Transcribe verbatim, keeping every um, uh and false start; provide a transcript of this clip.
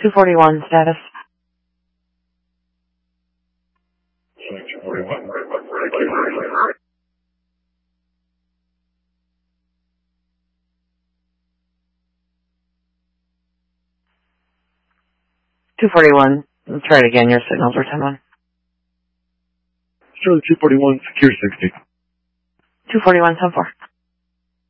two forty-one status. two forty-one. two forty-one. Let's try it again. Your signals are ten one. Charlie two forty-one, secure sixty. two forty-one, ten four.